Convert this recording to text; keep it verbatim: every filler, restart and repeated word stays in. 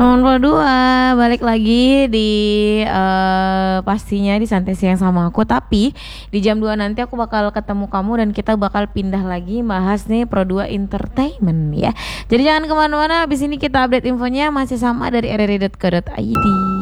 Nomor dua, balik lagi di uh, pastinya di santai siang sama aku. Tapi di jam dua nanti aku bakal ketemu kamu dan kita bakal pindah lagi bahas nih Pro dua Entertainment ya. Jadi jangan kemana-mana, abis ini kita update infonya masih sama dari r r i dot co dot i d.